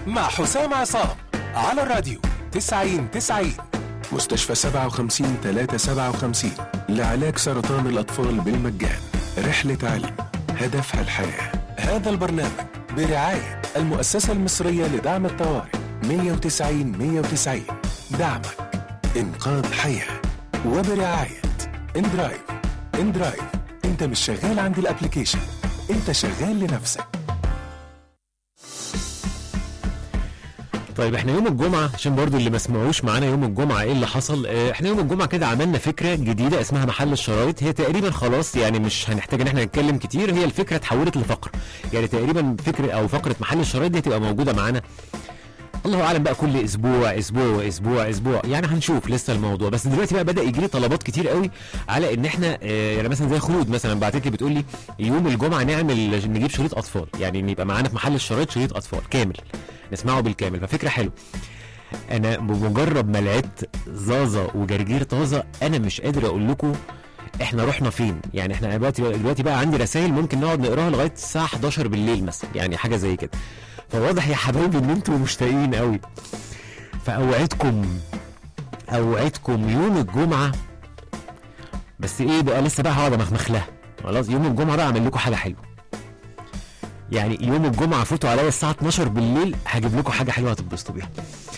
مع حسام عصام على الراديو 90-90. مستشفى 57-357 لعلاج سرطان الأطفال بالمجان. رحلة علم هدفها الحياة. هذا البرنامج برعاية المؤسسة المصرية لدعم الطوارئ 190-190. دعمك إنقاذ حياة. وبرعاية اندرايف. اندرايف، انت مش شغال عند الابليكيشن، انت شغال لنفسك. طيب احنا يوم الجمعة، عشان برضو اللي ما سمعوش معانا يوم الجمعة ايه اللي حصل، احنا يوم الجمعة كده عملنا فكرة جديدة اسمها محل الشرايط. هي تقريبا خلاص يعني مش هنحتاج ان احنا نتكلم كتير، هي الفكرة اتحولت لفقرة، يعني تقريبا فكرة او فقرة محل الشرايط دي هتبقى موجودة معانا الله اعلم بقى كل اسبوع اسبوع، يعني هنشوف لسه الموضوع. بس دلوقتي بقى بدا يجي لي طلبات كتير قوي على ان احنا يعني مثلا زي خلود مثلا بعتت لي بتقول لي يوم الجمعه نجيب شريط اطفال، يعني يبقى معانا في محل الشرايط شريط اطفال كامل نسمعه بالكامل، ففكره حلوه. انا بمجرد ما لعبت زازا وجرجير طازه انا مش قادر اقول لكم احنا رحنا فين. يعني احنا دلوقتي بقى عندي رسائل ممكن نقعد نقراها لغايه الساعه 11 بالليل مثلا، يعني حاجه زي كده. فواضح يا حبايبي ان انتوا مشتاقين قوي. فاوعدكم يوم الجمعه، بس ايه بقى لسه بقى هقعد امخمخ لها خلاص. يوم الجمعه بقى اعمل لكم حاجه حلوه، يعني يوم الجمعه فوتوا عليا الساعه 12 بالليل هجيب لكم حاجه حلوه هتتبسطوا بيها.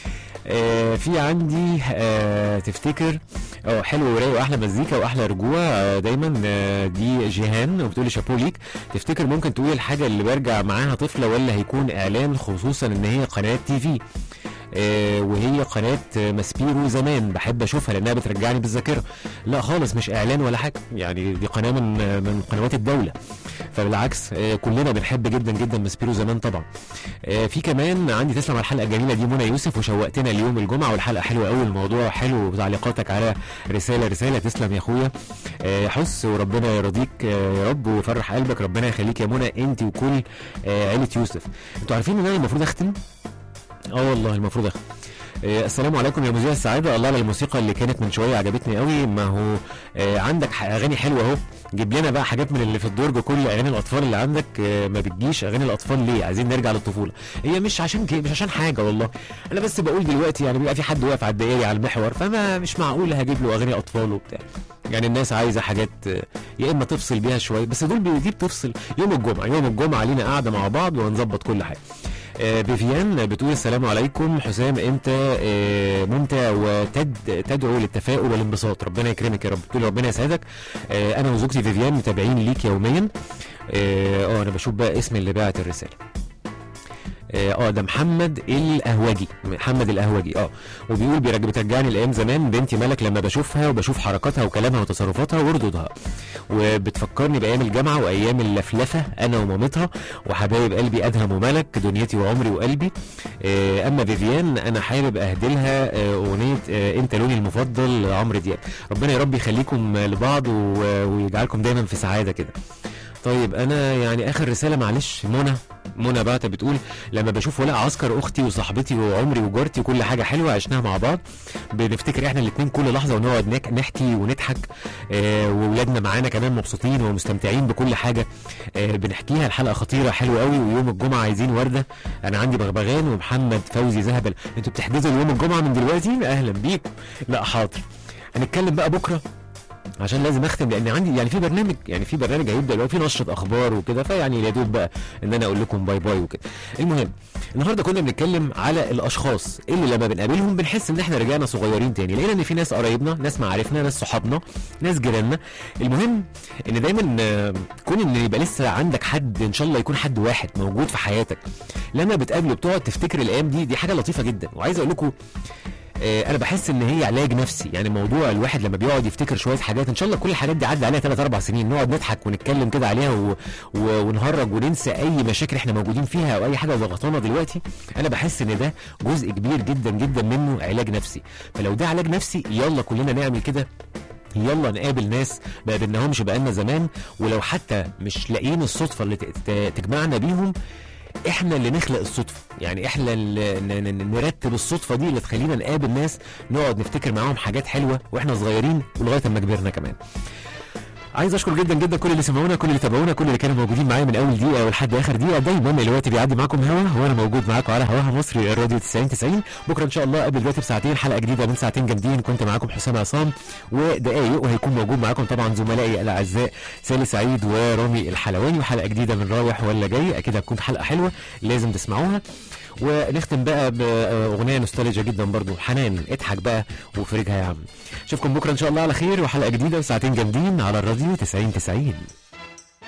في عندي تفتكر حلو ورايق واحلى مزيكا واحلى رجوع دايما. دي جيهان وبتقولي شابو ليك. تفتكر ممكن تقول الحاجه اللي برجع معاها طفله ولا هيكون اعلان، خصوصا ان هي قناه تي في وهي قناه ماسبيرو زمان بحب اشوفها لانها بترجعني بالذاكره. لا خالص مش اعلان ولا حاجه، يعني دي قناه من قنوات الدوله، فبالعكس كلنا بنحب جدا جدا ماسبيرو زمان طبعا. في كمان عندي تسلم على الحلقه الجميله دي منى يوسف وشوقتنا اليوم الجمعه والحلقه حلوه قوي، الموضوع حلو وتعليقاتك على رساله تسلم يا اخويا. حس وربنا يرضيك يا رب ويفرح قلبك، ربنا يخليك يا منى انت وكل عيله يوسف. انتوا عارفين ان انا المفروض اختم؟ والله المفروض اختم. السلام عليكم يا مذيع السعاده، الله على الموسيقى اللي كانت من شويه عجبتني قوي. ما هو عندك اغاني حلوه اهو، جيب لنا بقى حاجات من اللي في الدرج، كل اغاني الاطفال اللي عندك. ما بتجيش اغاني الاطفال ليه؟ عايزين نرجع للطفوله. هي مش عشان حاجه والله، انا بس بقول دلوقتي يعني بيبقى في حد واقف على الدائري على المحور، فما مش معقول هجيب له اغاني اطفال وبتاع. يعني الناس عايزه حاجات يا اما تفصل بيها شويه، بس دي بتفصل يوم الجمعه لينا قاعده مع بعض وهنظبط كل حاجه. فيفيان بتقول السلام عليكم حسام، انت ممتع وتدعو للتفاؤل والانبساط، ربنا يكرمك يا رب. بتقول ربنا يسعدك. انا وزوجتي فيفيان متابعين ليك يوميا. انا بشوف بقى اسم اللي باعت الرساله. ده محمد القهوجي. وبيقول بترجعني لايام زمان، بنتي ملك لما بشوفها وبشوف حركاتها وكلامها وتصرفاتها وردودها، وبتفكرني بايام الجامعه وايام اللفلفه انا ومامتها وحبايب قلبي ادهم وملك، دنيتي وعمري وقلبي. اما فيفيان انا حابب اهدلها اغنيه انت لوني المفضل عمرو دياب. ربنا يا رب يخليكم لبعض ويجعلكم دايما في سعاده كده. طيب انا يعني اخر رساله معلش. منى بعت بتقول لما بشوف ولاء عسكر اختي وصاحبتي وعمري وجارتي وكل حاجه حلوه عشناها مع بعض بنفتكر احنا الاثنين كل لحظه ونقعد نحكي ونضحك، وولادنا معانا كمان مبسوطين ومستمتعين بكل حاجه بنحكيها. الحلقه خطيره حلوه قوي، ويوم الجمعه عايزين ورده. انا عندي بغبغان ومحمد فوزي زهبل. انتوا بتحجزوا اليوم الجمعه من دلوقتي؟ اهلا بيكم. لا حاضر، هنتكلم بقى بكره عشان لازم اختم، لان عندي يعني في برنامج هيبدا اللي هو في نشره اخبار وكده، فيعني يا دوب بقى ان انا اقول لكم باي باي وكده. المهم النهارده كنا بنتكلم على الاشخاص اللي لما بنقابلهم بنحس ان احنا رجعنا صغيرين تاني، لقينا ان في ناس قرايبنا، ناس معارفنا، ناس صحابنا، ناس جيراننا. المهم ان دايما كون ان يبقى لسه عندك حد، ان شاء الله يكون حد واحد موجود في حياتك لما بتقابله بتقعد تفتكر الايام دي حاجه لطيفه جدا. وعايز اقول لكم انا بحس ان هي علاج نفسي، يعني موضوع الواحد لما بيقعد يفتكر شويه حاجات، ان شاء الله كل الحاجات دي عدى عليها 3-4 سنين، نقعد نضحك ونتكلم كده عليها ونهرج وننسى اي مشاكل احنا موجودين فيها او اي حاجه ضغطانا دلوقتي. انا بحس ان ده جزء كبير جدا جدا منه علاج نفسي. فلو ده علاج نفسي يلا كلنا نعمل كده، يلا نقابل ناس ما قابلناهمش بقالنا زمان، ولو حتى مش لاقيين الصدفه اللي تجمعنا بيهم، احنا اللي نخلق الصدفه، يعني احنا اللي نرتب الصدفه دي اللي تخلينا نقابل ناس نقعد نفتكر معاهم حاجات حلوه واحنا صغيرين ولغايه اما كبرنا كمان. عايز اشكر جدا جدا كل اللي سمعونا، كل اللي تابعونا، كل اللي كانوا موجودين معايا من اول دقيقه ولحد اخر دقيقه. دايما الوقت بيعدي معاكم هوا، وانا موجود معاكم على هواها مصري الراديو 90. بكره ان شاء الله قبل دلوقتي بساعتين حلقه جديده من ساعتين جامدين. كنت معاكم حسام عصام ودقايق، وهيكون موجود معاكم طبعا زملائي الاعزاء سالي سعيد ورامي الحلواني، وحلقه جديده من رايح ولا جاي. اكيد هتكون حلقه حلوه لازم تسمعوها. ونختم بقى باغنيه نوستالجيا جدا برضو، حنان اضحك بقى وفرجها يا عم. اشوفكم بكره ان شاء الله على خير وحلقه جديده وساعتين جامدين على الراديو 90.